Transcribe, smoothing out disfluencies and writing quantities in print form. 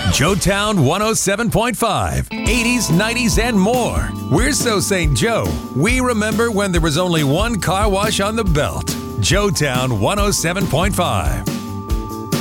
Joetown 107.5, 80s, 90s, and more. We're so St. Joe, we remember when there was only one car wash on the belt. Joetown 107.5.